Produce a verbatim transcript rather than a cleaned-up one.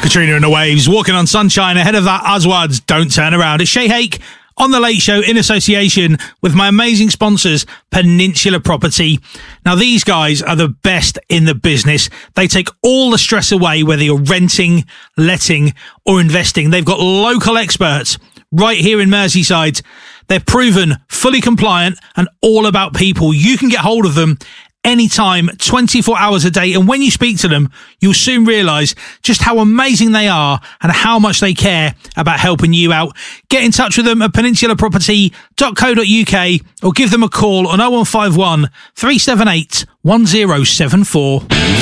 Katrina and the Waves, Walking on Sunshine. Ahead of that, Aswad's Don't Turn Around. It's Shay Hake on The Late Show in association with my amazing sponsors, Peninsula Property. Now, these guys are the best in the business. They take all the stress away, whether you're renting, letting, or investing. They've got local experts right here in Merseyside. They're proven, fully compliant, and all about people. You can get hold of them anytime, twenty-four hours a day. And when you speak to them, you'll soon realise just how amazing they are and how much they care about helping you out. Get in touch with them at peninsula property dot co dot uk or give them a call on oh one five one, three seven eight, one oh seven four.